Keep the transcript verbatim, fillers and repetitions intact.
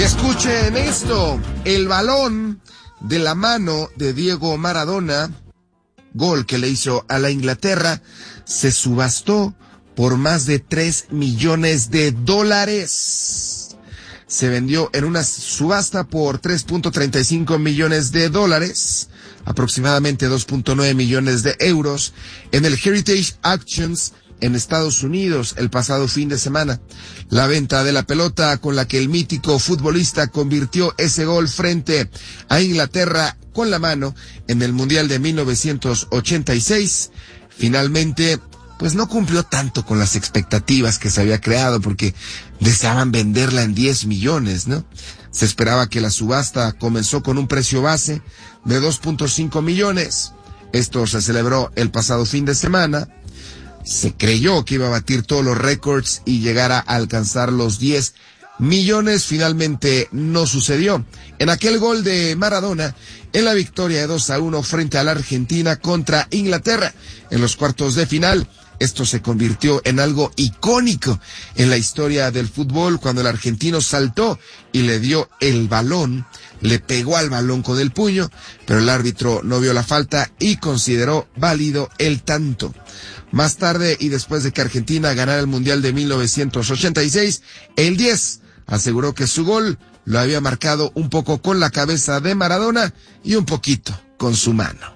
escuchen esto, el balón de la mano de Diego Maradona, gol que le hizo a la Inglaterra, se subastó por más de tres millones de dólares. Se vendió en una subasta por tres punto treinta y cinco millones de dólares, aproximadamente dos punto nueve millones de euros, en el Heritage Auctions en Estados Unidos el pasado fin de semana. La venta de la pelota con la que el mítico futbolista convirtió ese gol frente a Inglaterra con la mano en el Mundial de mil novecientos ochenta y seis, finalmente pues no cumplió tanto con las expectativas que se había creado, porque deseaban venderla en diez millones, ¿no? Se esperaba que la subasta comenzó con un precio base de dos punto cinco millones. Esto se celebró el pasado fin de semana. Se creyó que iba a batir todos los récords y llegar a alcanzar los diez millones. Finalmente no sucedió. En aquel gol de Maradona, en la victoria de dos a uno frente a la Argentina contra Inglaterra en los cuartos de final, esto se convirtió en algo icónico en la historia del fútbol, cuando el argentino saltó y le dio el balón, le pegó al balón con el puño, pero el árbitro no vio la falta y consideró válido el tanto. Más tarde, y después de que Argentina ganara el Mundial de mil novecientos ochenta y seis, el diez aseguró que su gol lo había marcado un poco con la cabeza de Maradona y un poquito con su mano.